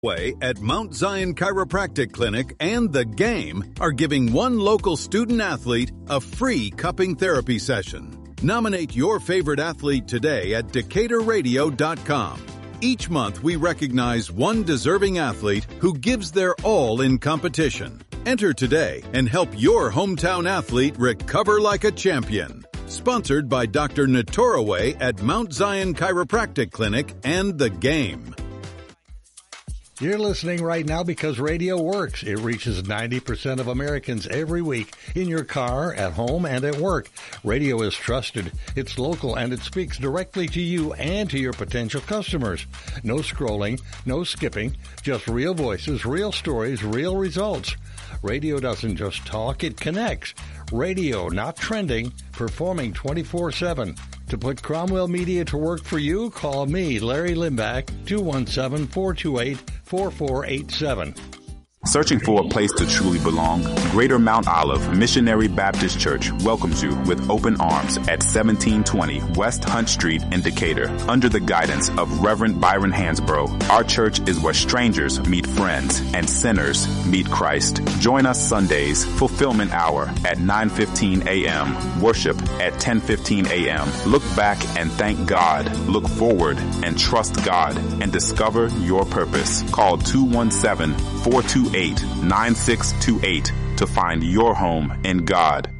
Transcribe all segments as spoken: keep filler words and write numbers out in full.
Way at Mount Zion Chiropractic Clinic and The Game are giving one local student athlete a free cupping therapy session. Nominate your favorite athlete today at Decatur Radio dot com. Each month we recognize one deserving athlete who gives their all in competition. Enter today and help your hometown athlete recover like a champion. Sponsored by Doctor Natoraway at Mount Zion Chiropractic Clinic and The Game. You're listening right now because radio works. It reaches ninety percent of Americans every week in your car, at home, and at work. Radio is trusted, it's local, and it speaks directly to you and to your potential customers. No scrolling, no skipping, just real voices, real stories, real results. Radio doesn't just talk, it connects. Radio, not trending, performing twenty-four seven. To put Cromwell Media to work for you, call me, Larry Limbach, two one seven, four two eight, four four eight seven. Searching for a place to truly belong? Greater Mount Olive Missionary Baptist Church welcomes you with open arms at seventeen twenty West Hunt Street in Decatur. Under the guidance of Reverend Byron Hansbrough, our church is where strangers meet friends and sinners meet Christ. Join us Sundays, Fulfillment Hour at nine fifteen a.m., worship at ten fifteen a.m. Look back and thank God. Look forward and trust God and discover your purpose. Call two one seven, four two eight, nine six two eight to find your home in God.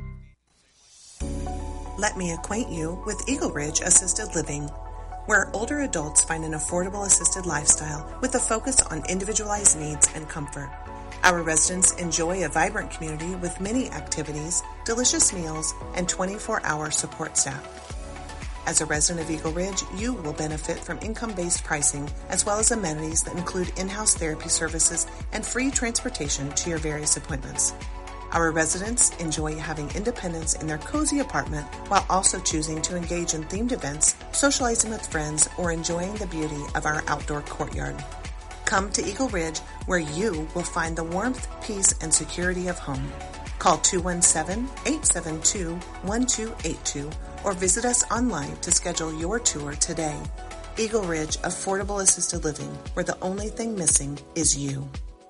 Let me acquaint you with Eagle Ridge Assisted Living, where older adults find an affordable assisted lifestyle with a focus on individualized needs and comfort. Our residents enjoy a vibrant community with many activities, delicious meals, and twenty-four hour support staff. As a resident of Eagle Ridge, you will benefit from income-based pricing as well as amenities that include in-house therapy services and free transportation to your various appointments. Our residents enjoy having independence in their cozy apartment while also choosing to engage in themed events, socializing with friends, or enjoying the beauty of our outdoor courtyard. Come to Eagle Ridge, where you will find the warmth, peace, and security of home. Call two one seven, eight seven two, one two eight two or visit us online to schedule your tour today. Eagle Ridge Affordable Assisted Living, where the only thing missing is you.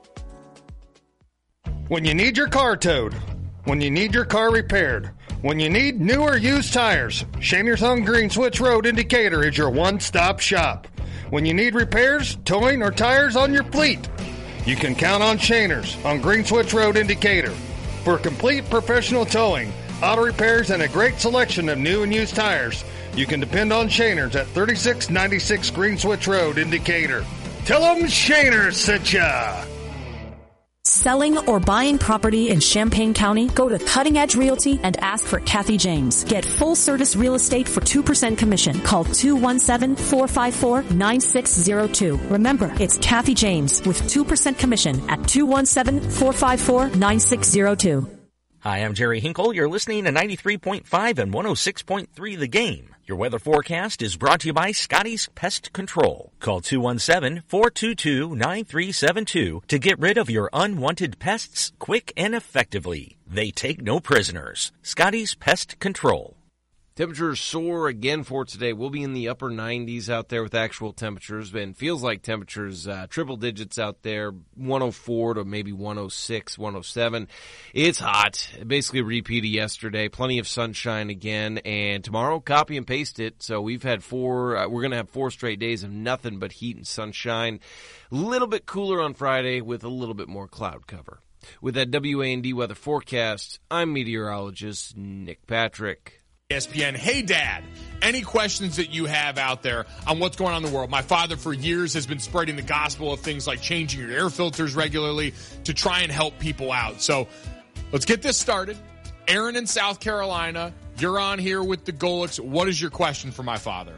When you need your car towed, when you need your car repaired, when you need new or used tires, Shaner's on Green Switch Road in Decatur is your one-stop shop. When you need repairs, towing, or tires on your fleet, you can count on Shaner's on Green Switch Road in Decatur. For complete professional towing, auto repairs, and a great selection of new and used tires, you can depend on Shaner's at thirty-six ninety-six Green Switch Road in Decatur. Tell them Shaner's sent ya! Selling or buying property in Champaign County? Go to Cutting Edge Realty and ask for Kathy James. Get full service real estate for two percent commission. Call two one seven, four five four, nine six zero two. Remember, it's Kathy James with two percent commission at two one seven, four five four, nine six zero two. Hi, I'm Jerry Hinkle. You're listening to ninety-three point five and one oh six point three The Game. Your weather forecast is brought to you by Scotty's Pest Control. Call two one seven, four two two, nine three seven two to get rid of your unwanted pests quick and effectively. They take no prisoners. Scotty's Pest Control. Temperatures soar again for today. We'll be in the upper nineties out there with actual temperatures, and feels like temperatures uh, triple digits out there, one oh four to maybe one oh six, one oh seven. It's hot. Basically a repeat of yesterday. Plenty of sunshine again, and tomorrow copy and paste it. So we've had four, uh, we're going to have four straight days of nothing but heat and sunshine. A little bit cooler on Friday with a little bit more cloud cover. With that W A N D weather forecast, I'm meteorologist Nick Patrick. E S P N. Hey, Dad, any questions that you have out there on what's going on in the world? My father for years has been spreading the gospel of things like changing your air filters regularly to try and help people out. So let's get this started. Aaron in South Carolina, you're on here with the Golics. What is your question for my father?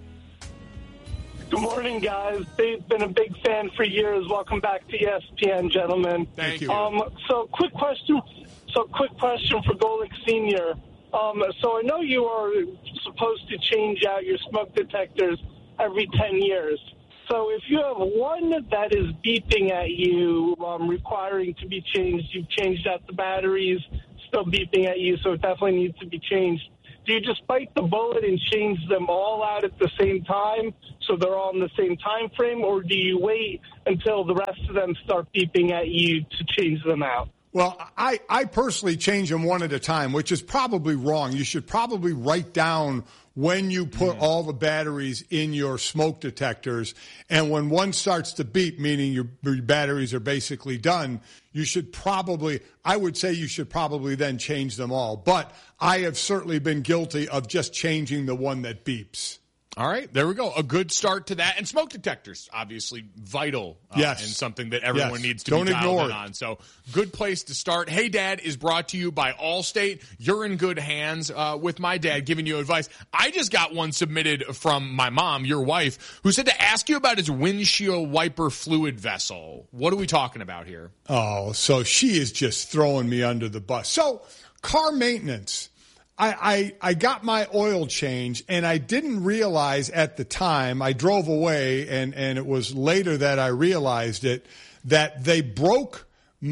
Good morning, guys. They've been a big fan for years. Welcome back to E S P N, gentlemen. Thank you. Um, so quick question. So quick question for Golic Senior. Um, so I know you are supposed to change out your smoke detectors every ten years. So if you have one that is beeping at you, um, requiring to be changed, you've changed out the batteries, still beeping at you, so it definitely needs to be changed. do you just bite the bullet and change them all out at the same time so they're all in the same time frame, or do you wait until the rest of them start beeping at you to change them out? Well, I, I personally change them one at a time, which is probably wrong. You should probably write down when you put mm. all the batteries in your smoke detectors, and when one starts to beep, meaning your, your batteries are basically done, you should probably, I would say you should probably then change them all. But I have certainly been guilty of just changing the one that beeps. All right, there we go. A good start to that. And smoke detectors, obviously vital uh, yes. and something that everyone yes. needs to Don't be dialed ignore in it. on. So good place to start. Hey, Dad is brought to you by Allstate. You're in good hands uh, with my dad giving you advice. I just got one submitted from my mom, your wife, who said to ask you about his windshield wiper fluid vessel. What are we talking about here? Oh, so she is just throwing me under the bus. So car maintenance. I, I, I got my oil change, and I didn't realize at the time, I drove away, and, and it was later that I realized it, that they broke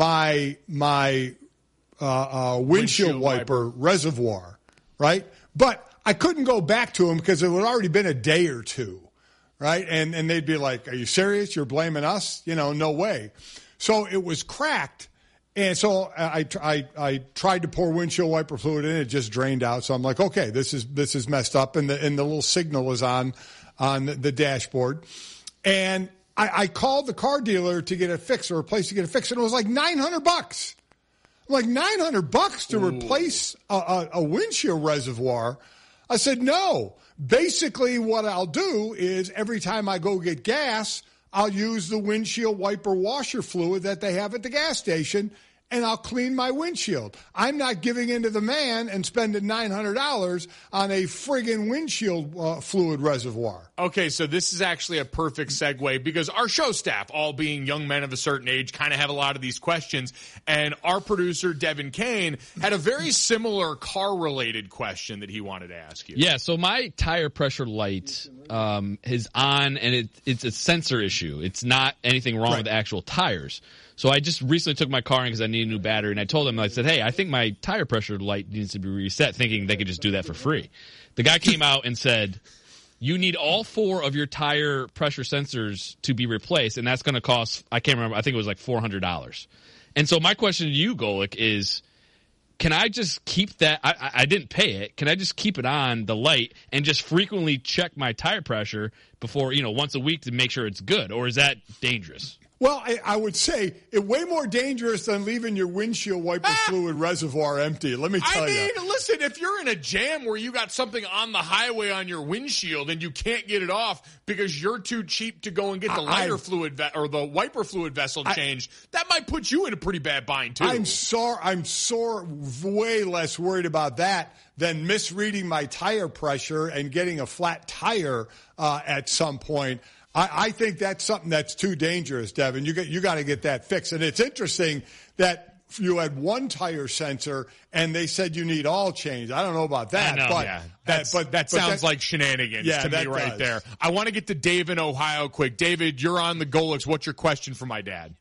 my my uh, uh, windshield, windshield wiper, wiper reservoir, right? But I couldn't go back to them because it had already been a day or two, right? And, and they'd be like, are you serious? You're blaming us? You know, no way. So it was cracked. And so I, I, I tried to pour windshield wiper fluid in. It just drained out. So I'm like, okay, this is this is messed up. And the and the little signal is on on the dashboard. And I, I called the car dealer to get it fixed, or a place to get it fixed, and it was like nine hundred bucks. I'm like, nine hundred bucks to Ooh. replace a, a, a windshield reservoir? I said, no. Basically, what I'll do is every time I go get gas, I'll use the windshield wiper washer fluid that they have at the gas station, and I'll clean my windshield. I'm not giving in to the man and spending nine hundred dollars on a friggin' windshield uh, fluid reservoir. Okay, so this is actually a perfect segue because our show staff, all being young men of a certain age, kind of have a lot of these questions. And our producer, Devin Kane, had a very similar car-related question that he wanted to ask you. Yeah, so my tire pressure light um, is on, and it, it's a sensor issue. It's not anything wrong right. with the actual tires. So I just recently took my car in because I need a new battery, and I told them, I said, hey, I think my tire pressure light needs to be reset, thinking they could just do that for free. The guy came out and said, you need all four of your tire pressure sensors to be replaced, and that's going to cost, I can't remember, I think it was like four hundred dollars. And so my question to you, Golic, is can I just keep that, I, I didn't pay it, can I just keep it on the light and just frequently check my tire pressure before, you know, once a week to make sure it's good, or is that dangerous? Well, I, I would say it's way more dangerous than leaving your windshield wiper ah, fluid reservoir empty. Let me tell I mean, you. Listen, if you're in a jam where you got something on the highway on your windshield and you can't get it off because you're too cheap to go and get the lighter I, fluid ve- or the wiper fluid vessel I, changed, that might put you in a pretty bad bind too. I'm sore. I'm sore. Way less worried about that than misreading my tire pressure and getting a flat tire uh, at some point. I, I think that's something that's too dangerous, Devin. You got you got to get that fixed. And it's interesting that you had one tire sensor and they said you need all changed. I don't know about that, I know, but yeah. That's, uh, but that but sounds that, like shenanigans yeah, to me right does. there. I want to get to Dave in Ohio quick. David, you're on the Golics. What's your question for my dad?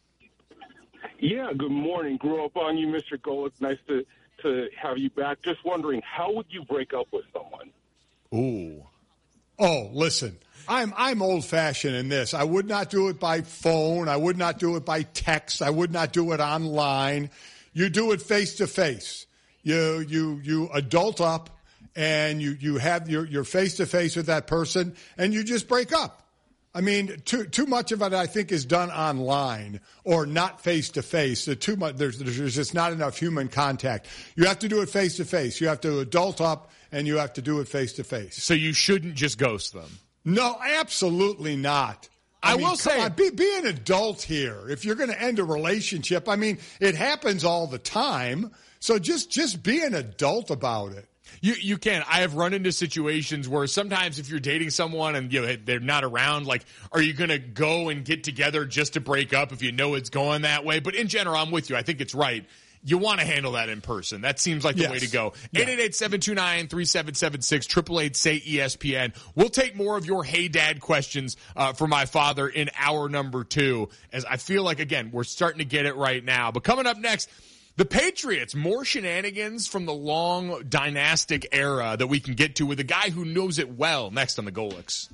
Yeah, good morning. Grew up on you, Mister Golic. Nice to to have you back. Just wondering, how would you break up with someone? Ooh. Oh, listen. I'm I'm old-fashioned in this. I would not do it by phone. I would not do it by text. I would not do it online. You do it face-to-face. You you you adult up, and you, you have your your face-to-face with that person, and you just break up. I mean, too too much of it, I think, is done online or not face-to-face. Too much, there's, there's just not enough human contact. You have to do it face-to-face. You have to adult up, and you have to do it face-to-face. So you shouldn't just ghost them. No, absolutely not. I, I mean, will say, on, be, be an adult here. If you're going to end a relationship, I mean, it happens all the time. So just just be an adult about it. You you can. I have run into situations where sometimes if you're dating someone and you know they're not around, like, are you going to go and get together just to break up if you know it's going that way? But in general, I'm with you. I think it's right. You want to handle that in person. That seems like the yes. way to go. eight eight eight, seven two nine, three seven seven six, eight eight eight, say E S P N. We'll take more of your Hey Dad questions uh, for my father in hour number two, as I feel like, again, we're starting to get it right now. But coming up next, The Patriots, more shenanigans from the long dynastic era that we can get to with a guy who knows it well next on the Golics.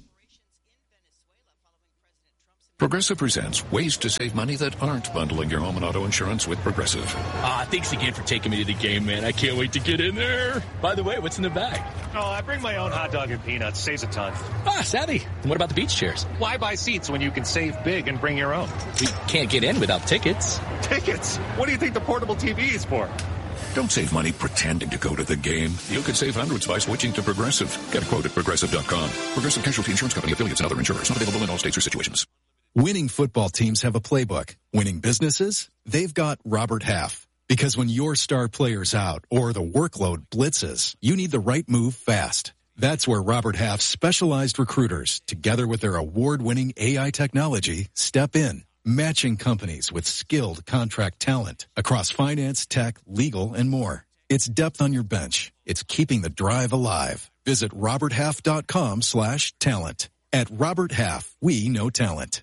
Progressive presents ways to save money that aren't bundling your home and auto insurance with Progressive. Ah, thanks again for taking me to the game, man. I can't wait to get in there. By the way, what's in the bag? Oh, I bring my own hot dog and peanuts. Saves a ton. Ah, savvy. And what about the beach chairs? Why buy seats when you can save big and bring your own? We can't get in without tickets. Tickets? What do you think the portable T V is for? Don't save money pretending to go to the game. You could save hundreds by switching to Progressive. Get a quote at Progressive dot com. Progressive Casualty Insurance Company, affiliates, and other insurers. Not available in all states or situations. Winning football teams have a playbook. Winning businesses? They've got Robert Half. Because when your star player's out or the workload blitzes, you need the right move fast. That's where Robert Half's specialized recruiters, together with their award-winning A I technology, step in, matching companies with skilled contract talent across finance, tech, legal, and more. It's depth on your bench. It's keeping the drive alive. Visit robert half dot com slash talent. At Robert Half, we know talent.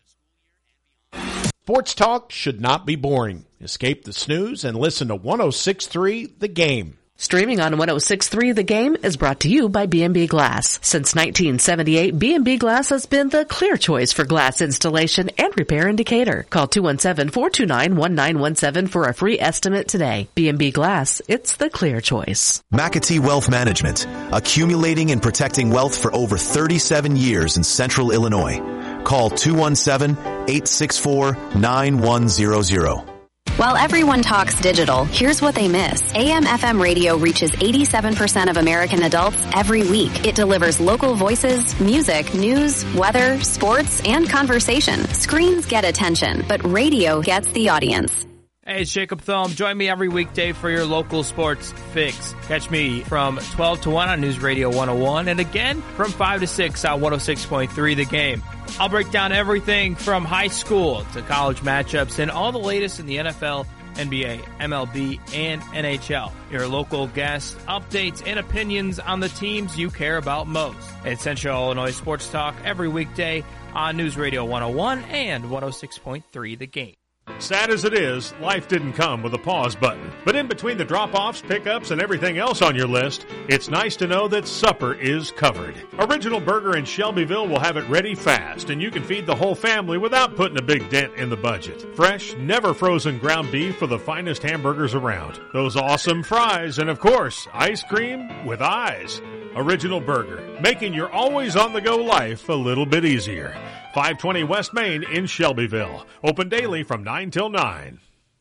Sports talk should not be boring. Escape the snooze and listen to one oh six point three The Game. Streaming on one oh six point three The Game is brought to you by B and B Glass. Since nineteen seventy-eight, B and B Glass has been the clear choice for glass installation and repair in Decatur. Call two one seven, four two nine, one nine one seven for a free estimate today. B and B Glass, it's the clear choice. McAtee Wealth Management, accumulating and protecting wealth for over thirty-seven years in central Illinois. Call two one seven, eight six four, nine one zero zero. While everyone talks digital, here's what they miss. A M F M radio reaches eighty-seven percent of American adults every week. It delivers local voices, music, news, weather, sports, and conversation. Screens get attention, but radio gets the audience. Hey, it's Jacob Thome. Join me every weekday for your local sports fix. Catch me from twelve to one on News Radio one oh one and again from five to six on one oh six point three The Game. I'll break down everything from high school to college matchups and all the latest in the N F L, N B A, M L B, and N H L. Your local guest updates and opinions on the teams you care about most. It's Central Illinois Sports Talk every weekday on News Radio one oh one and one oh six point three The Game. Sad as it is, life didn't come with a pause button. But in between the drop-offs, pickups, and everything else on your list, it's nice to know that supper is covered. Original Burger in Shelbyville will have it ready fast, and you can feed the whole family without putting a big dent in the budget. Fresh, never frozen ground beef for the finest hamburgers around. Those awesome fries, and of course, ice cream with eyes. Original Burger, making your always-on-the-go life a little bit easier. five twenty West Main in Shelbyville. Open daily from nine till nine.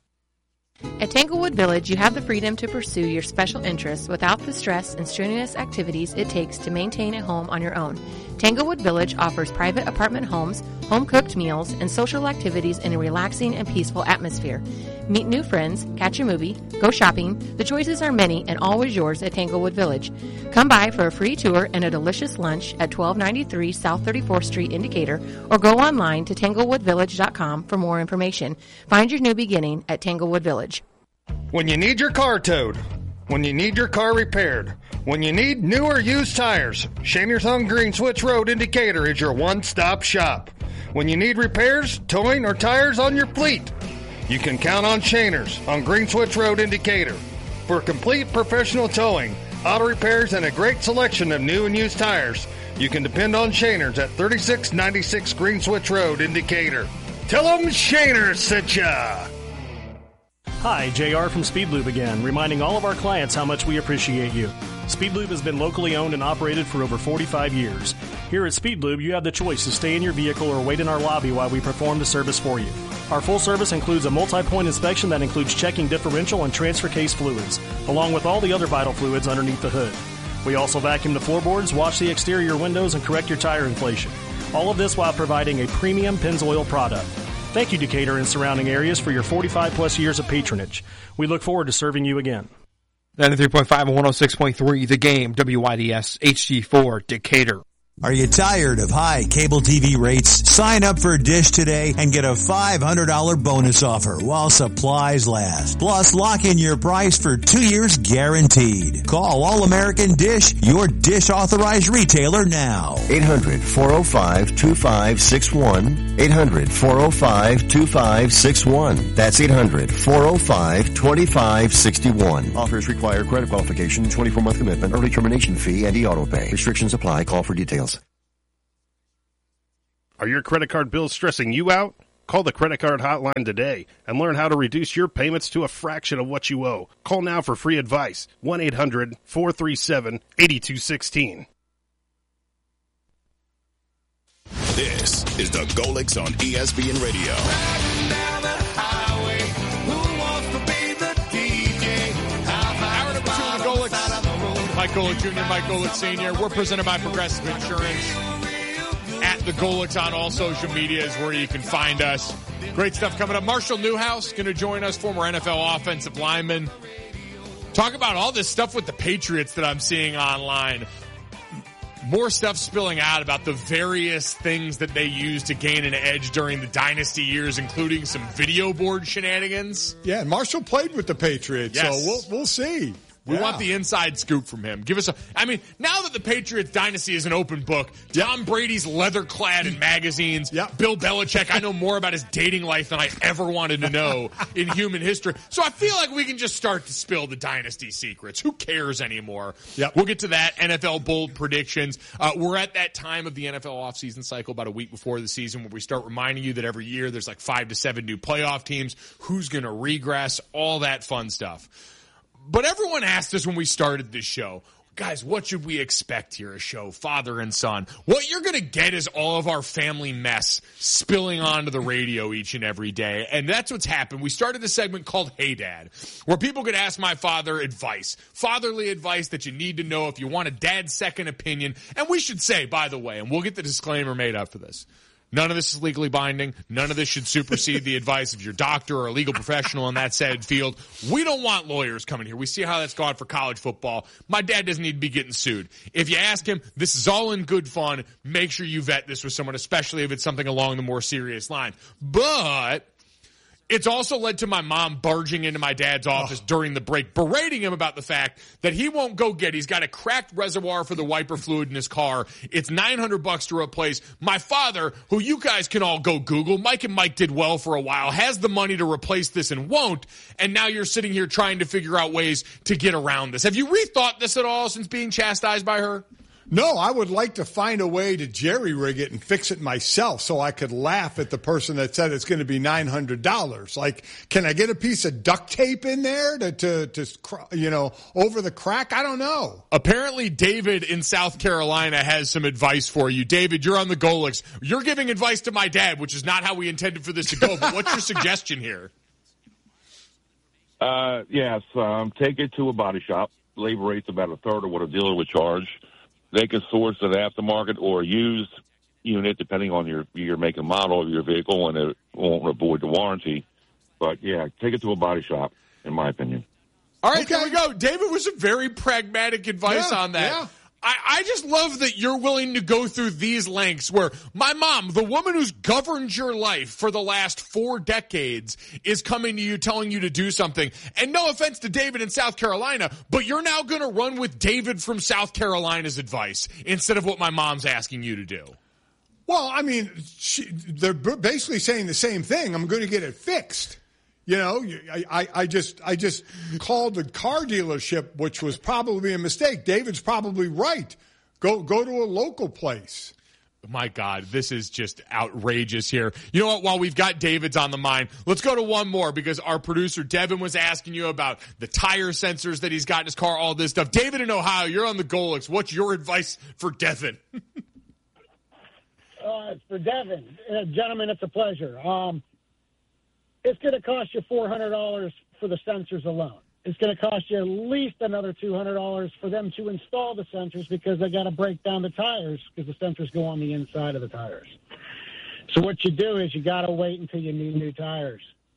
At Tanglewood Village, you have the freedom to pursue your special interests without the stress and strenuous activities it takes to maintain a home on your own. Tanglewood Village offers private apartment homes, home-cooked meals, and social activities in a relaxing and peaceful atmosphere. Meet new friends, catch a movie, go shopping. The choices are many and always yours at Tanglewood Village. Come by for a free tour and a delicious lunch at twelve ninety-three South thirty-fourth Street in Decatur, or go online to tanglewood village dot com for more information. Find your new beginning at Tanglewood Village. When you need your car towed, when you need your car repaired, when you need new or used tires, Shamierthon Green Switch Road in Decatur is your one-stop shop. When you need repairs, towing, or tires on your fleet, you can count on Shainers on Green Switch Road in Decatur. For complete professional towing, auto repairs, and a great selection of new and used tires, you can depend on Shainers at thirty-six ninety-six Green Switch Road in Decatur. Tell them Shainers sent ya! Hi, J R from Speed Lube again, reminding all of our clients how much we appreciate you. Speed Lube has been locally owned and operated for over forty-five years. Here at Speed Lube, you have the choice to stay in your vehicle or wait in our lobby while we perform the service for you. Our full service includes a multi-point inspection that includes checking differential and transfer case fluids, along with all the other vital fluids underneath the hood. We also vacuum the floorboards, wash the exterior windows, and correct your tire inflation. All of this while providing a premium Pennzoil product. Thank you, Decatur and surrounding areas, for your forty-five plus years of patronage. We look forward to serving you again. ninety-three point five and one oh six point three The Game, W I D S H D four Decatur. Are you tired of high cable T V rates? Sign up for Dish today and get a five hundred dollars bonus offer while supplies last. Plus, lock in your price for two years guaranteed. Call All American Dish, your Dish authorized retailer now. eight hundred, four oh five, two five six one. eight hundred, four oh five, two five six one. That's eight hundred, four oh five, two five six one. Offers require credit qualification, twenty-four month commitment, early termination fee, and e-auto pay. Restrictions apply. Call for details. Are your credit card bills stressing you out? Call the credit card hotline today and learn how to reduce your payments to a fraction of what you owe. Call now for free advice. one eight hundred, four three seven, eight two one six. This is the Golix on E S P N Radio. Hour number two of the Golix. Mike Golick Junior, Mike Golick Senior We're presented by Progressive Insurance. At the Golix on all social media is where you can find us. Great stuff coming up. Marshall Newhouse going to join us, former N F L offensive lineman. Talk about all this stuff with the Patriots that I'm seeing online. More stuff spilling out about the various things that they used to gain an edge during the dynasty years, including some video board shenanigans. Yeah, and Marshall played with the Patriots, yes. so we'll we'll see. We yeah. want the inside scoop from him. Give us a, I mean, now that the Patriots dynasty is an open book, Tom Brady's leather clad in magazines, yep. Bill Belichick, I know more about his dating life than I ever wanted to know in human history. So I feel like we can just start to spill the dynasty secrets. Who cares anymore? Yep. We'll get to that. N F L bold predictions. Uh, we're at that time of the N F L offseason cycle, about a week before the season, where we start reminding you that every year there's like five to seven new playoff teams. Who's going to regress? All that fun stuff. But everyone asked us when we started this show, guys, what should we expect here? A show, father and son. What you're going to get is all of our family mess spilling onto the radio each and every day. And that's what's happened. We started a segment called Hey Dad, where people could ask my father advice, fatherly advice that you need to know if you want a dad's second opinion. And we should say, by the way, and we'll get the disclaimer made up for this, none of this is legally binding. None of this should supersede the advice of your doctor or a legal professional in that said field. We don't want lawyers coming here. We see how that's gone for college football. My dad doesn't need to be getting sued. If you ask him, this is all in good fun. Make sure you vet this with someone, especially if it's something along the more serious line. But it's also led to my mom barging into my dad's office oh. during the break, berating him about the fact that he won't go get. He's got a cracked reservoir for the wiper fluid in his car. It's nine hundred bucks to replace. My father, who you guys can all go Google, Mike and Mike did well for a while, has the money to replace this and won't. And now you're sitting here trying to figure out ways to get around this. Have you rethought this at all since being chastised by her? No, I would like to find a way to jerry-rig it and fix it myself so I could laugh at the person that said it's going to be nine hundred dollars. Like, can I get a piece of duct tape in there to, to, to, you know, over the crack? I don't know. Apparently, David in South Carolina has some advice for you. David, you're on the Golix. You're giving advice to my dad, which is not how we intended for this to go, but what's your suggestion here? Uh, yes, um, take it to a body shop. Labor rate's about a third of what a dealer would charge. They can source an aftermarket or a used unit, depending on your your make and model of your vehicle, and it won't avoid the warranty. But, yeah, take it to a body shop, in my opinion. All right, okay. There we go. David was some very pragmatic advice yeah, on that. Yeah. I, I just love that you're willing to go through these lengths where my mom, the woman who's governed your life for the last four decades, is coming to you telling you to do something. And no offense to David in South Carolina, but you're now going to run with David from South Carolina's advice instead of what my mom's asking you to do. Well, I mean, she, they're basically saying the same thing. I'm going to get it fixed. You know, I, I, I just I just called the car dealership, which was probably a mistake. David's probably right. Go go to a local place. My God, this is just outrageous here. You know what? While we've got David's on the mind, let's go to one more because our producer Devin was asking you about the tire sensors that he's got in his car, all this stuff. David in Ohio, you're on the Golix. What's your advice for Devin? uh, for Devin, uh, gentlemen, it's a pleasure. Um, It's going to cost you four hundred dollars for the sensors alone. It's going to cost you at least another two hundred dollars for them to install the sensors because they got to break down the tires because the sensors go on the inside of the tires. So what you do is you got to wait until you need new tires.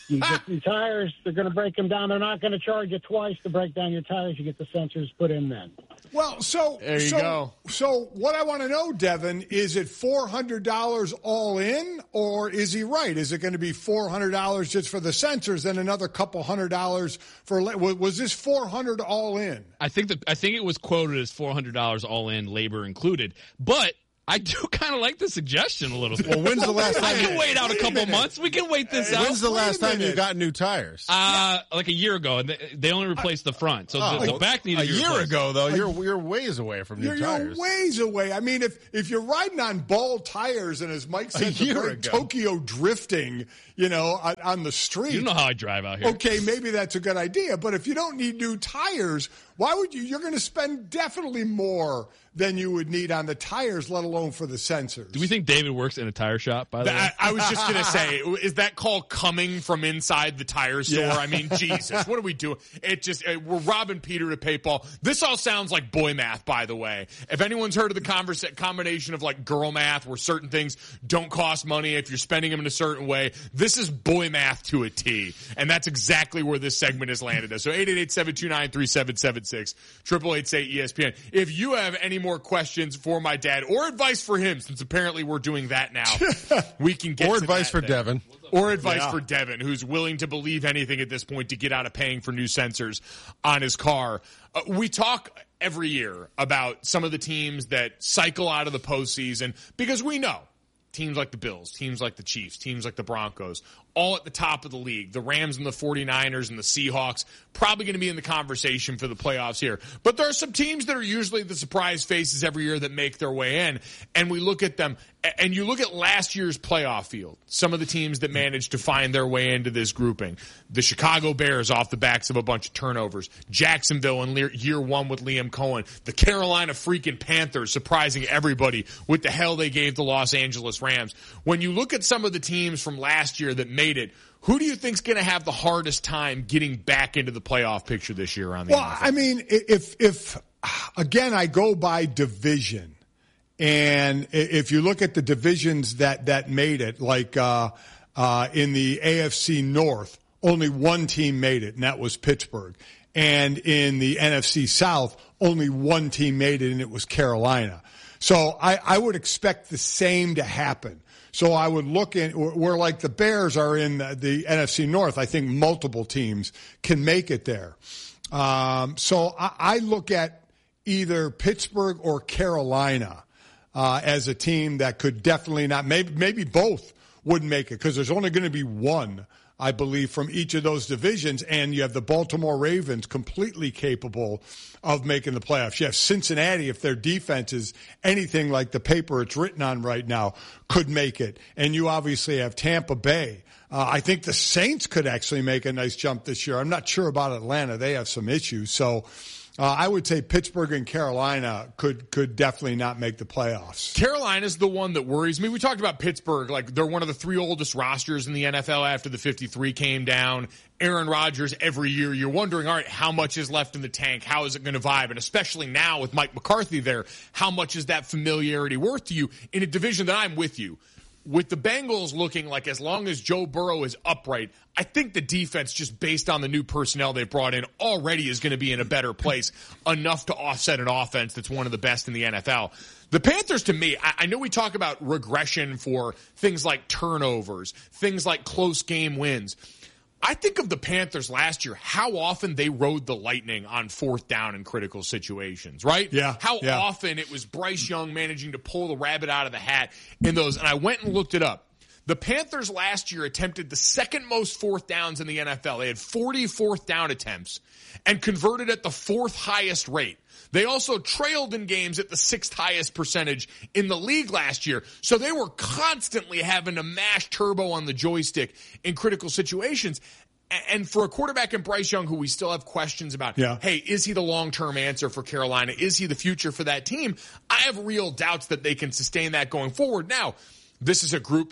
You get your tires, they're going to break them down. They're not going to charge you twice to break down your tires. You get the sensors put in then. Well, so there you so, go. So what I want to know, Devin, is it four hundred dollars all in, or is he right? Is it going to be four hundred dollars just for the sensors, then another couple hundred dollars for? Was this four hundred dollars all in? I think that I think it was quoted as four hundred dollars all in, labor included, but I do kind of like the suggestion a little bit. Well, when's the last time? I can you, wait out a couple months. We can wait this when's out. When's the last time you got new tires? Uh, like a year ago, and they, they only replaced the front, so oh, the, the back needed a to be year replaced. ago. Though you're you're ways away from new you're, tires. You're ways away. I mean, if if you're riding on ball tires, and as Mike said, the Tokyo drifting, you know, on, on the street. You know how I drive out here. Okay, maybe that's a good idea. But if you don't need new tires, why would you? You're going to spend definitely more than you would need on the tires, let alone for the sensors. Do we think David works in a tire shop, by the that, way? I, I was just going to say, is that call coming from inside the tire store? Yeah. I mean, Jesus, what are we doing? It just, it, we're robbing Peter to pay Paul. This all sounds like boy math, by the way. If anyone's heard of the converse, combination of like girl math, where certain things don't cost money if you're spending them in a certain way, this is boy math to a T. And that's exactly where this segment has landed us. So eight eight eight, seven two nine, three seven seven six, triple eight say E S P N. If you have any more questions for my dad or advice for him, since apparently we're doing that now, we can get or to advice that for then. Devin. Or advice Yeah. for Devin, who's willing to believe anything at this point to get out of paying for new sensors on his car. Uh, we talk every year about some of the teams that cycle out of the postseason because we know teams like the Bills, teams like the Chiefs, teams like the Broncos, all at the top of the league. The Rams and the forty-niners and the Seahawks probably going to be in the conversation for the playoffs here. But there are some teams that are usually the surprise faces every year that make their way in. And we look at them, and you look at last year's playoff field, some of the teams that managed to find their way into this grouping. The Chicago Bears off the backs of a bunch of turnovers. Jacksonville in year one with Liam Cohen. The Carolina freaking Panthers surprising everybody with the hell they gave the Los Angeles Rams. When you look at some of the teams from last year that made it, who do you think's going to have the hardest time getting back into the playoff picture this year on the Well, N F L? I mean, if if again I go by division, and if you look at the divisions that that made it, like uh, uh, in the A F C North, only one team made it, and that was Pittsburgh. And in the N F C South, only one team made it, and it was Carolina. So I, I would expect the same to happen. So I would look in where like the Bears are in the, the N F C North. I think multiple teams can make it there. Um, so I, I look at either Pittsburgh or Carolina uh, as a team that could definitely not, maybe, maybe both wouldn't make it because there's only going to be one, I believe, from each of those divisions. And you have the Baltimore Ravens completely capable of making the playoffs. You have Cincinnati, if their defense is anything like the paper it's written on right now, could make it. And you obviously have Tampa Bay. Uh, I think the Saints could actually make a nice jump this year. I'm not sure about Atlanta. They have some issues. So Uh, I would say Pittsburgh and Carolina could could definitely not make the playoffs. Carolina's the one that worries me. We talked about Pittsburgh, like they're one of the three oldest rosters in the N F L after the fifty-three came down. Aaron Rodgers every year, you're wondering, all right, how much is left in the tank? How is it going to vibe? And especially now with Mike McCarthy there, how much is that familiarity worth to you in a division that I'm with you? With the Bengals looking like as long as Joe Burrow is upright, I think the defense, just based on the new personnel they've brought in, already is going to be in a better place, enough to offset an offense that's one of the best in the N F L. The Panthers, to me, I, I know we talk about regression for things like turnovers, things like close game wins. I think of the Panthers last year, how often they rode the lightning on fourth down in critical situations, right? Yeah. How yeah. often it was Bryce Young managing to pull the rabbit out of the hat in those. And I went and looked it up. The Panthers last year attempted the second most fourth downs in the N F L. They had forty fourth down attempts and converted at the fourth highest rate. They also trailed in games at the sixth highest percentage in the league last year. So they were constantly having to mash turbo on the joystick in critical situations. And for a quarterback in Bryce Young, who we still have questions about, yeah. hey, is he the long-term answer for Carolina? Is he the future for that team? I have real doubts that they can sustain that going forward. Now, this is a group that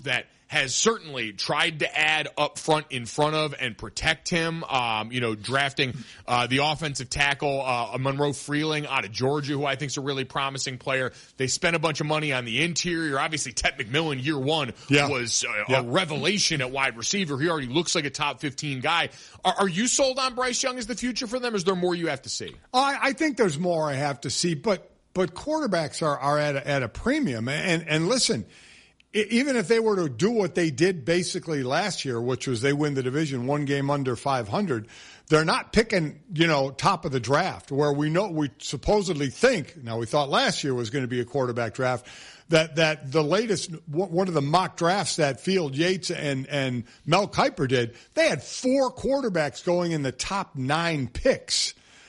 has certainly tried to add up front in front of and protect him. Um, you know, drafting uh, the offensive tackle, uh, Monroe Freeling out of Georgia, who I think is a really promising player. They spent a bunch of money on the interior. Obviously, Ted McMillan, year one, yeah. was a, yeah. a revelation at wide receiver. He already looks like a top fifteen guy. Are, are you sold on Bryce Young as the future for them? Or is there more you have to see? I, I think there's more I have to see, but but quarterbacks are, are at a, at a premium. And and listen, even if they were to do what they did basically last year, which was they win the division one game under five hundred, they're not picking, you know, top of the draft where we know we supposedly think, now we thought last year was going to be a quarterback draft, that, that the latest, one of the mock drafts that Field Yates and, and Mel Kiper did, they had four quarterbacks going in the top nine picks.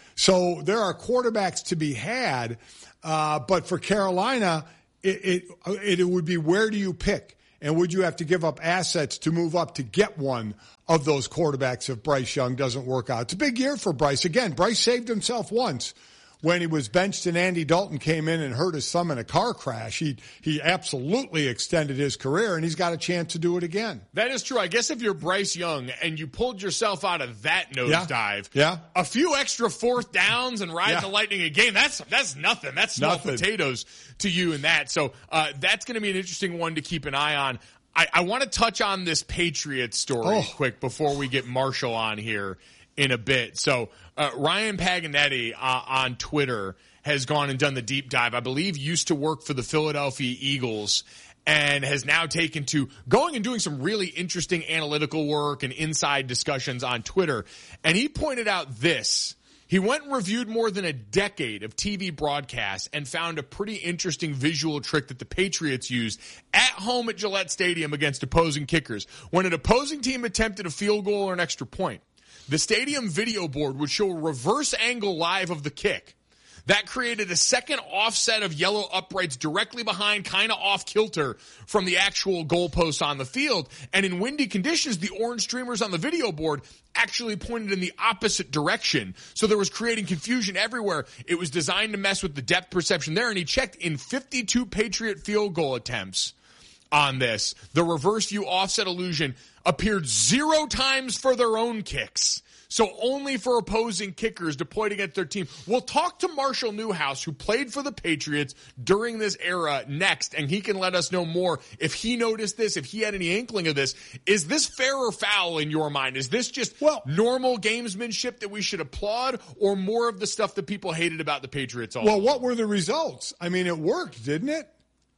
So there are quarterbacks to be had, uh, but for Carolina, It, it it would be where do you pick, and would you have to give up assets to move up to get one of those quarterbacks if Bryce Young doesn't work out? It's a big year for Bryce. Again, Bryce saved himself once when he was benched and Andy Dalton came in and hurt his thumb in a car crash. He he absolutely extended his career, and he's got a chance to do it again. That is true. I guess if you're Bryce Young and you pulled yourself out of that nosedive, yeah. yeah. a few extra fourth downs and riding yeah. the Lightning again, that's that's nothing. That's small nothing. potatoes to you in that. So uh, that's going to be an interesting one to keep an eye on. I, I want to touch on this Patriots story oh. quick before we get Marshall on here in a bit. So uh, Ryan Paganetti uh, on Twitter has gone and done the deep dive. I believe used to work for the Philadelphia Eagles and has now taken to going and doing some really interesting analytical work and inside discussions on Twitter. And he pointed out this. He went and reviewed more than a decade of T V broadcasts and found a pretty interesting visual trick that the Patriots used at home at Gillette Stadium against opposing kickers. When an opposing team attempted a field goal or an extra point, the stadium video board would show a reverse angle live of the kick. That created a second offset of yellow uprights directly behind, kind of off kilter from the actual goalpost on the field. And in windy conditions, the orange streamers on the video board actually pointed in the opposite direction. So there was creating confusion everywhere. It was designed to mess with the depth perception there. And he checked in fifty-two Patriot field goal attempts on this. The reverse view offset illusion appeared zero times for their own kicks. So only for opposing kickers deployed against their team. We'll talk to Marshall Newhouse, who played for the Patriots during this era, next, and he can let us know more if he noticed this, if he had any inkling of this. Is this fair or foul in your mind? Is this just well, normal gamesmanship that we should applaud, or more of the stuff that people hated about the Patriots all Well, what were the results? I mean, it worked, didn't it?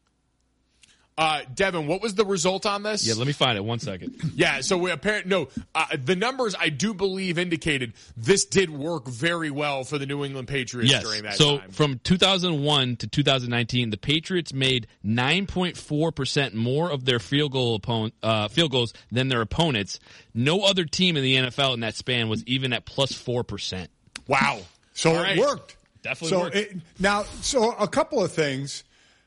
Uh, Devin, what was the result on this? Yeah, let me find it. One second. Yeah, so we apparently, no, uh, the numbers I do believe indicated this did work very well for the New England Patriots yes. during that so time. So from two thousand one to two thousand nineteen, the Patriots made nine point four percent more of their field goal opponent, uh, field goals than their opponents. No other team in the N F L in that span was even at plus four percent. Wow. So All it right. worked. Definitely so worked. It, now, so a couple of things.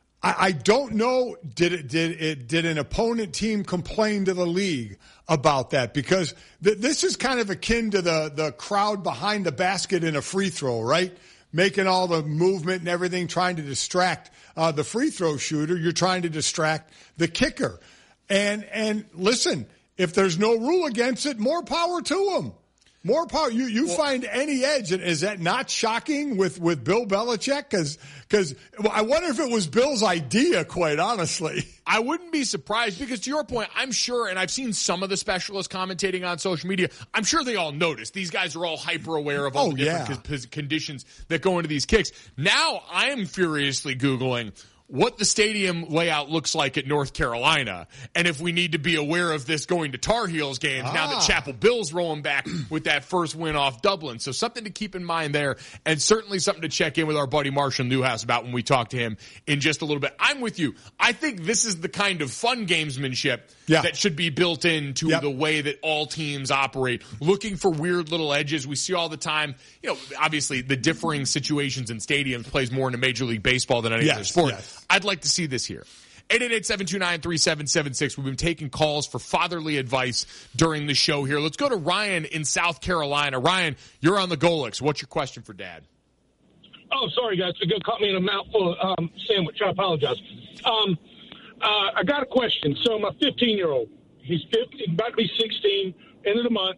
I don't know, did it, did it, did an opponent team complain to the league about that? Because th- this is kind of akin to the, the crowd behind the basket in a free throw, right? Making all the movement and everything, trying to distract, uh, the free throw shooter. You're trying to distract the kicker. And, and listen, if there's no rule against it, more power to them. More power. You you well, find any edge. And is that not shocking with, with Bill Belichick? Because because well, I wonder if it was Bill's idea, quite honestly. I wouldn't be surprised because, to your point, I'm sure, and I've seen some of the specialists commentating on social media, I'm sure they all noticed. These guys are all hyper aware of all oh, the different yeah. co- conditions that go into these kicks. Now I am furiously Googling what the stadium layout looks like at North Carolina, and if we need to be aware of this going to Tar Heels games ah. now that Chapel Bill's rolling back with that first win off Dublin. So something to keep in mind there, and certainly something to check in with our buddy Marshall Newhouse about when we talk to him in just a little bit. I'm with you. I think this is the kind of fun gamesmanship yeah. that should be built into yep. the way that all teams operate, looking for weird little edges. We see all the time, you know, obviously the differing situations in stadiums plays more into Major League Baseball than any yes, other sport. Yes. I'd like to see this here. eight eight eight, seven two nine, three seven seven six. We've been taking calls for fatherly advice during the show here. Let's go to Ryan in South Carolina. Ryan, you're on the Golix. What's your question for Dad? Oh, sorry, guys. You caught me in a mouthful of um, sandwich. I apologize. Um, Uh, I got a question. So my fifteen-year-old, he's fifteen, about to be sixteen, end of the month.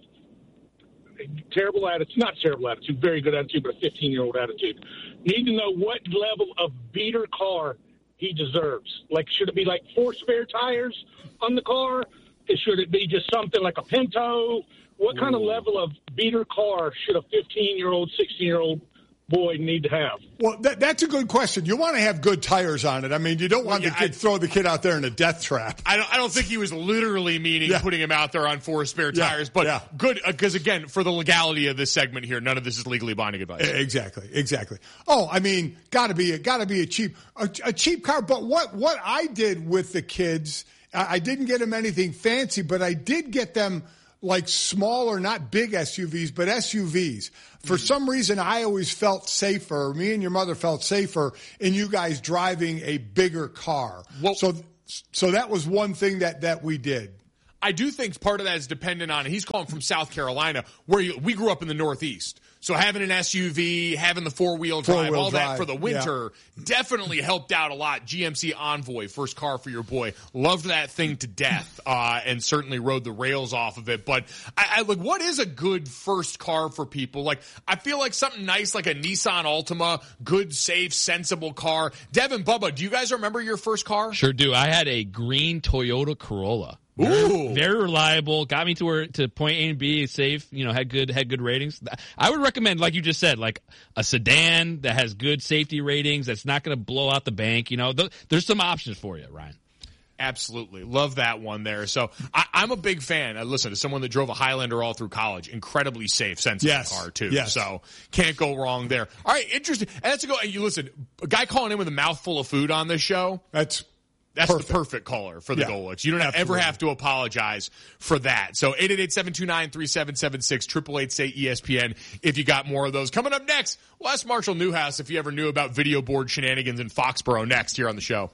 Terrible attitude, not terrible attitude, very good attitude, but a fifteen-year-old attitude. Need to know what level of beater car he deserves. Like, should it be like four spare tires on the car? Should it be just something like a Pinto? What kind of level of beater car should a fifteen-year-old, sixteen-year-old boy need to have? Well, that, that's a good question. You want to have good tires on it. I mean, you don't want well, yeah, the kid I, throw the kid out there in a death trap. I don't. I don't think he was literally meaning yeah. putting him out there on four spare yeah. tires, but yeah. good because uh, again, for the legality of this segment here, none of this is legally binding advice. Exactly, exactly. Oh, I mean, got to be, got to be a cheap, a, a cheap car. But what what I did with the kids, I, I didn't get them anything fancy, but I did get them like smaller, not big S U Vs, but S U Vs. For some reason, I always felt safer, me and your mother felt safer in you guys driving a bigger car. Well, so so that was one thing that, that we did. I do think part of that is dependent on, he's calling from South Carolina, where you, we grew up in the Northeast. So having an S U V, having the four-wheel drive, Four-wheel all drive, that for the winter yeah. definitely helped out a lot. G M C Envoy, first car for your boy. Loved that thing to death, uh, and certainly rode the rails off of it. But I, I like, what is a good first car for people? Like, I feel like something nice like a Nissan Altima, good, safe, sensible car. Devin, Bubba, do you guys remember your first car? Sure do. I had a green Toyota Corolla. Ooh. Very reliable. Got me to where to point A and B safe. You know, had good had good ratings. I would recommend, like you just said, like a sedan that has good safety ratings. That's not going to blow out the bank. You know, th- there's some options for you, Ryan. Absolutely. Love that one there. So I, I'm a big fan. Uh, listen, as someone that drove a Highlander all through college, incredibly safe, sensible yes. car too. Yes. So can't go wrong there. All right, interesting. And that's a go. And you listen, a guy calling in with a mouthful of food on this show. That's That's perfect. the perfect caller for the yeah, Golics. You don't have, ever have to apologize for that. So eight eight eight, seven two nine, three seven seven six, eight eight eight, say E S P N if you got more of those. Coming up next, we'll ask Marshall Newhouse if he ever knew about video board shenanigans in Foxborough next here on the show.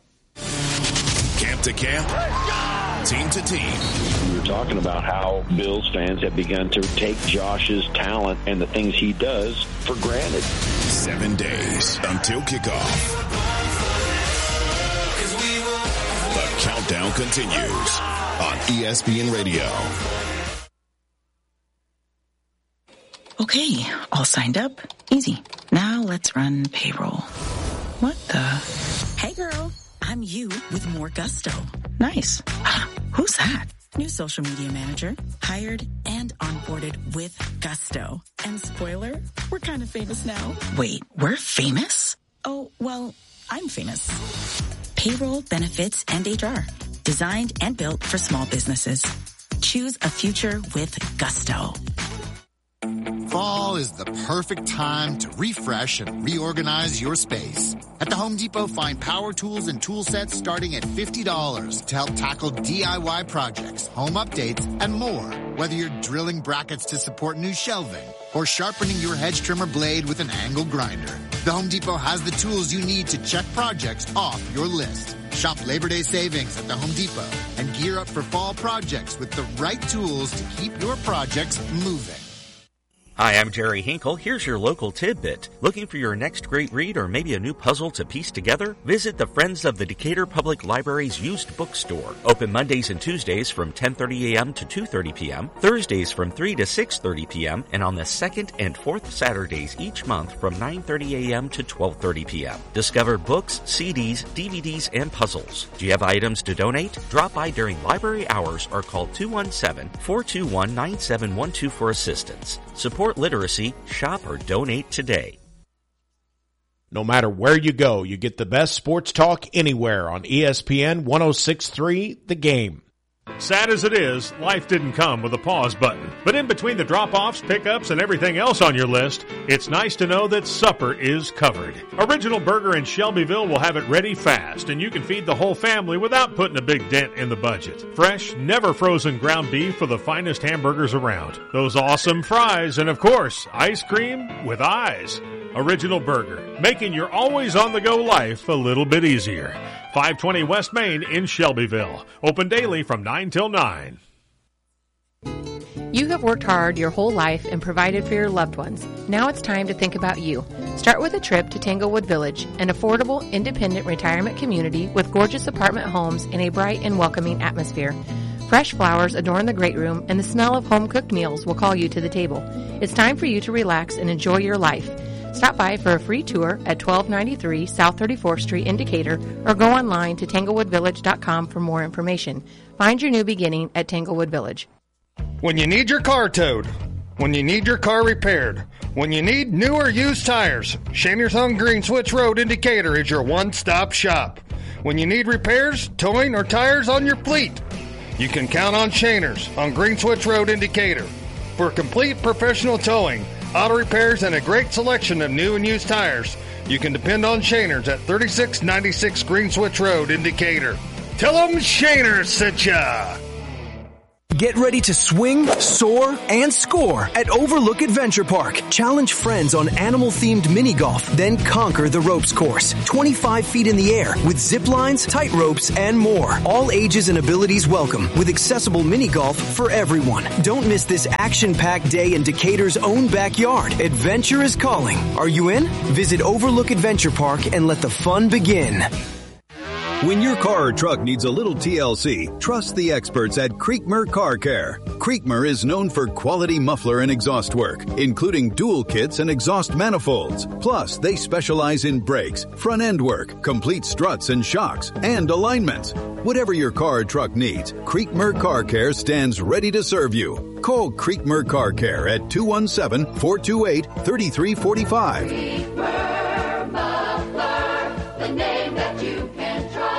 Camp to camp, team to team. We were talking about how Bills fans have begun to take Josh's talent and the things he does for granted. Seven days until kickoff. The countdown continues on E S P N Radio. Okay, all signed up. Easy. Now let's run payroll. What the? Hey girl, I'm you with more gusto. Nice. Who's that? New social media manager. Hired and onboarded with gusto. And spoiler, we're kind of famous now. Wait, we're famous? Oh, well, I'm famous. Payroll, benefits, and H R. Designed and built for small businesses. Choose a future with gusto. Fall is the perfect time to refresh and reorganize your space. At the Home Depot, find power tools and tool sets starting at fifty dollars to help tackle D I Y projects, home updates, and more. Whether you're drilling brackets to support new shelving or sharpening your hedge trimmer blade with an angle grinder, the Home Depot has the tools you need to check projects off your list. Shop Labor Day savings at the Home Depot and gear up for fall projects with the right tools to keep your projects moving. Hi, I'm Jerry Hinkle. Here's your local tidbit. Looking for your next great read or maybe a new puzzle to piece together? Visit the Friends of the Decatur Public Library's used bookstore. Open Mondays and Tuesdays from ten thirty a.m. to two thirty p.m., Thursdays from three to six thirty p.m., and on the second and fourth Saturdays each month from nine thirty a.m. to twelve thirty p.m. Discover books, C Ds, D V Ds, and puzzles. Do you have items to donate? Drop by during library hours or call two one seven, four two one, nine seven one two for assistance. Support literacy, shop or donate today. No matter where you go, you get the best sports talk anywhere on E S P N one oh six point three The Game. Sad as it is, life didn't come with a pause button. But in between the drop-offs, pickups, and everything else on your list, it's nice to know that supper is covered. Original Burger in Shelbyville will have it ready fast, and you can feed the whole family without putting a big dent in the budget. Fresh, never frozen ground beef for the finest hamburgers around. Those awesome fries, and of course, ice cream with eyes. Original Burger, making your always on-the-go life a little bit easier. five twenty West Main in Shelbyville. Open daily from nine till nine. You have worked hard your whole life and provided for your loved ones. Now it's time to think about you. Start with a trip to Tanglewood Village, an affordable, independent retirement community with gorgeous apartment homes in a bright and welcoming atmosphere. Fresh flowers adorn the great room, and the smell of home-cooked meals will call you to the table. It's time for you to relax and enjoy your life. Stop by for a free tour at twelve ninety-three South thirty-fourth Street in Decatur, or go online to tanglewood village dot com for more information. Find your new beginning at Tanglewood Village. When you need your car towed, when you need your car repaired, when you need new or used tires, Shamir Thumb Green Switch Road in Decatur is your one-stop shop. When you need repairs, towing, or tires on your fleet, you can count on Shaner's on Green Switch Road in Decatur. For complete professional towing, auto repairs, and a great selection of new and used tires, you can depend on Shaner's at thirty-six ninety-six Green Switch Road in Decatur. Tell them Shaner sent ya! Get ready to swing, soar, and score at Overlook Adventure Park. Challenge friends on animal-themed mini golf, then conquer the ropes course. twenty-five feet in the air with zip lines, tight ropes, and more. All ages and abilities welcome with accessible mini golf for everyone. Don't miss this action-packed day in Decatur's own backyard. Adventure is calling. Are you in? Visit Overlook Adventure Park and let the fun begin. When your car or truck needs a little T L C, trust the experts at Creekmer Car Care. Creekmer is known for quality muffler and exhaust work, including dual kits and exhaust manifolds. Plus, they specialize in brakes, front-end work, complete struts and shocks, and alignments. Whatever your car or truck needs, Creekmer Car Care stands ready to serve you. Call Creekmer Car Care at two one seven, four two eight, three three four five. Creekmer Muffler, the name that you can trust.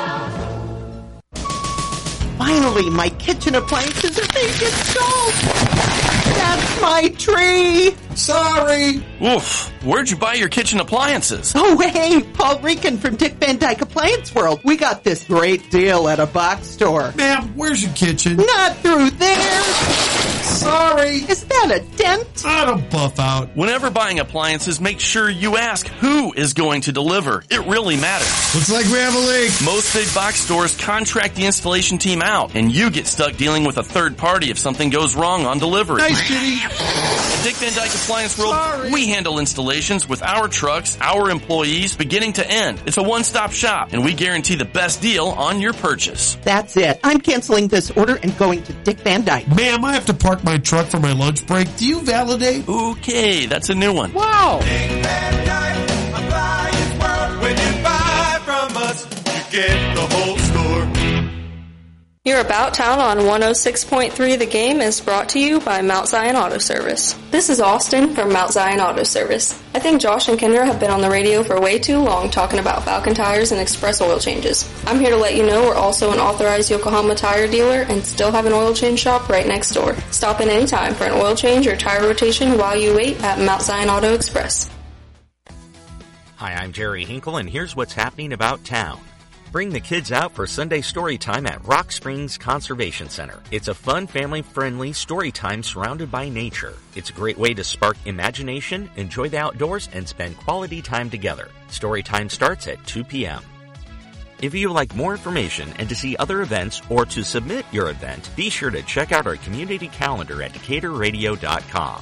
Finally, my kitchen appliances are being installed. That's my tree. Sorry. Oof. Where'd you buy your kitchen appliances? Oh, hey, Paul Rican from Dick Van Dyke Appliance World. We got this great deal at a box store. Ma'am, where's your kitchen? Not through there. Sorry. Is that a dent? I don't buff out. Whenever buying appliances, make sure you ask who is going to deliver. It really matters. Looks like we have a leak. Most big box stores contract the installation team out, and you get stuck dealing with a third party if something goes wrong on delivery. Nice, Kitty. At Dick Van Dyke Appliance World, Sorry. we handle installations with our trucks, our employees, beginning to end. It's a one-stop shop, and we guarantee the best deal on your purchase. That's it. I'm canceling this order and going to Dick Van Dyke. Ma'am, I have to park my truck for my lunch break. Do you validate? Okay, that's a new one. Wow. Dick Van Dyke Appliance World. When you buy from us, you get the whole store. Your About Town on one oh six point three The Game is brought to you by Mount Zion Auto Service. This is Austin from Mount Zion Auto Service. I think Josh and Kendra have been on the radio for way too long talking about Falcon tires and express oil changes. I'm here to let you know we're also an authorized Yokohama tire dealer and still have an oil change shop right next door. Stop in anytime for an oil change or tire rotation while you wait at Mount Zion Auto Express. Hi, I'm Jerry Hinkle, and here's what's happening about town. Bring the kids out for Sunday story time at Rock Springs Conservation Center. It's a fun, family-friendly story time surrounded by nature. It's a great way to spark imagination, enjoy the outdoors, and spend quality time together. Story time starts at two p.m. If you would like more information and to see other events or to submit your event, be sure to check out our community calendar at decatur radio dot com.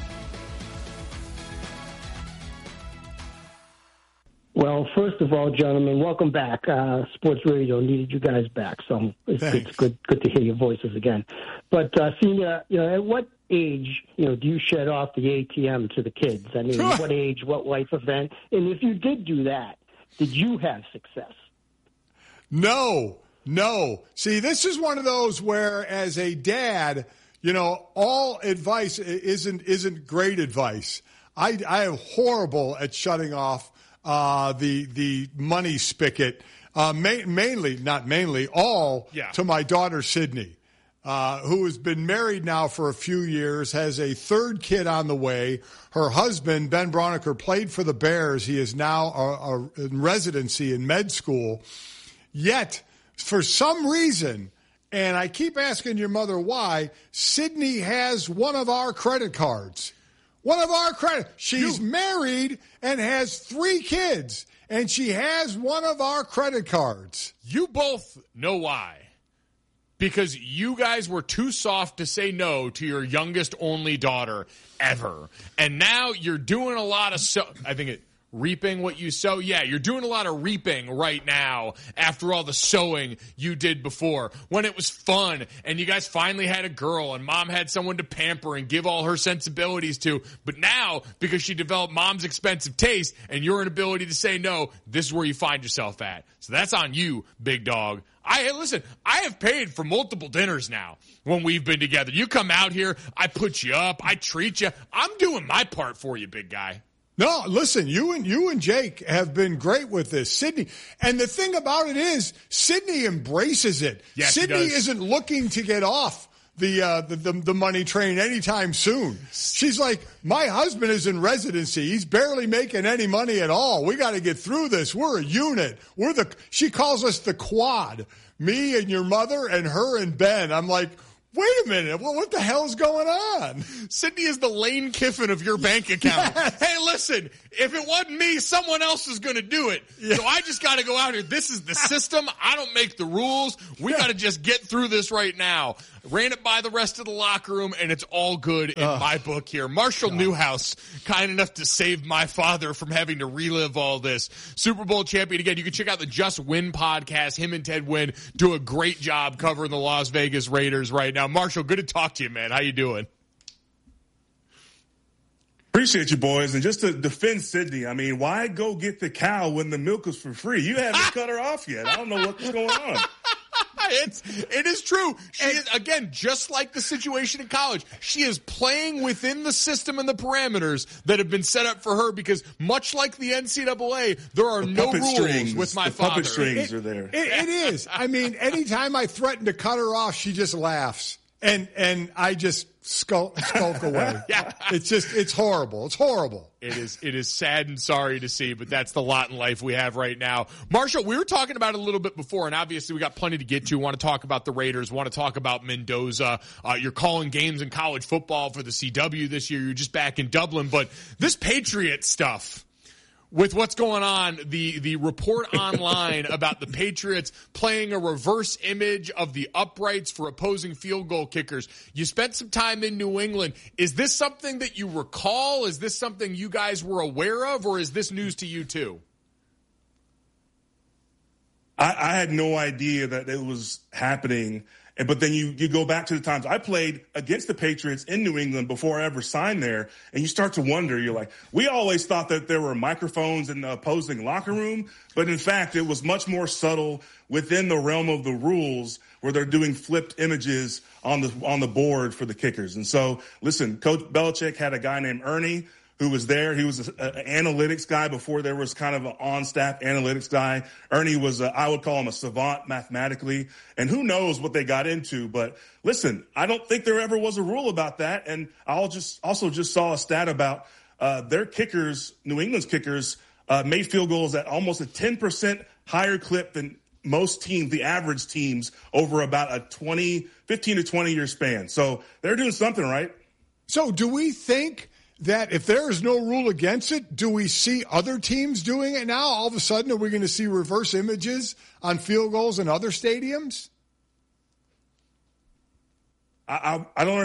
Well, first of all, gentlemen, welcome back. Uh, Sports Radio needed you guys back, so it's, it's good good to hear your voices again. But, uh, Senior, you know, at what age, you know, do you shed off the A T M to the kids? I mean, what age, what life event? And if you did do that, did you have success? No, no. See, this is one of those where, as a dad, you know, all advice isn't isn't great advice. I, I am horrible at shutting off Uh, the the money spigot, uh, ma- mainly, not mainly, all yeah. to my daughter, Sydney, uh, who has been married now for a few years, has a third kid on the way. Her husband, Ben Broniker, played for the Bears. He is now a, a, in residency in med school. Yet, for some reason, and I keep asking your mother why, Sydney has one of our credit cards. One of our credit. She's you. married and has three kids, and she has one of our credit cards. You both know why. because you guys were too soft to say no to your youngest only daughter ever. And now you're doing a lot of so I think it reaping what you sow. Yeah, you're doing a lot of reaping right now after all the sowing you did before when it was fun and you guys finally had a girl and mom had someone to pamper and give all her sensibilities to. But now, because she developed mom's expensive taste and your inability to say no, this is where you find yourself at. So that's on you, big dog. I hey, listen, I have paid for multiple dinners now when we've been together. You come out here, I put you up, I treat you. I'm doing my part for you, big guy. No, listen, you and you and Jake have been great with this, Sydney. And the thing about it is, Sydney embraces it. Yes, Sydney isn't looking to get off the, uh, the the the money train anytime soon. She's like, my husband is in residency. He's barely making any money at all. We got to get through this. We're a unit. We're the. She calls us the quad. Me and your mother and her and Ben. I'm like, wait a minute. What, what the hell's going on? Sydney is the Lane Kiffin of your bank account. Yes. Hey, listen, if it wasn't me, someone else is going to do it. Yeah. So I just got to go out here. This is the system. I don't make the rules. We got to just get through this right now. Ran it by the rest of the locker room, and it's all good in uh, my book here. Marshall God. Newhouse, kind enough to save my father from having to relive all this. Super Bowl champion again. You can check out the Just Win podcast. Him and Ted Wynn do a great job covering the Las Vegas Raiders right now. Marshall, good to talk to you, man. How you doing? Appreciate you, boys. And just to defend Sydney, I mean, why go get the cow when the milk is for free? You haven't cut her off yet. I don't know what's going on. It's, it is true. She is, again, just like the situation in college, she is playing within the system and the parameters that have been set up for her because much like the N C double A, there are the no rules strings, with my the father. Puppet strings it, are there. It, it is. I mean, anytime I threaten to cut her off, she just laughs. And and I just skulk, skulk away. Yeah. It's just, it's horrible. It's horrible. It is, it is sad and sorry to see, but that's the lot in life we have right now. Marshall, we were talking about it a little bit before, and obviously we got plenty to get to. Want to talk about the Raiders, want to talk about Mendoza. Uh, you're calling games in college football for the C W this year. You're just back in Dublin, but this Patriot stuff, with what's going on, the, the report online about the Patriots playing a reverse image of the uprights for opposing field goal kickers. You spent some time in New England. Is this something that you recall? Is this something you guys were aware of, or is this news to you too? I, I had no idea that it was happening. But then you, you go back to the times I played against the Patriots in New England before I ever signed there, and you start to wonder. You're like, we always thought that there were microphones in the opposing locker room, but in fact, it was much more subtle within the realm of the rules where they're doing flipped images on the on the board for the kickers. And so, listen, Coach Belichick had a guy named Ernie who was there. He was an analytics guy before there was kind of an on-staff analytics guy. Ernie was, a, I would call him a savant mathematically. And who knows what they got into. But listen, I don't think there ever was a rule about that. And I'll just also just saw a stat about uh, their kickers, New England's kickers, uh, made field goals at almost a ten percent higher clip than most teams, the average teams, over about a twenty, fifteen to twenty year span. So they're doing something right. So do we think that if there is no rule against it, do we see other teams doing it now? All of a sudden, are we going to see reverse images on field goals in other stadiums? I, I, I don't understand.